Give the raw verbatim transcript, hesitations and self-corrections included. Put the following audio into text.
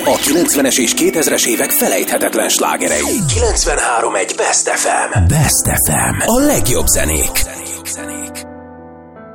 A kilencvenes és kétezres évek felejthetetlen slágerei. kilencvenhárom egy Best ef em. Best ef em. A legjobb zenék.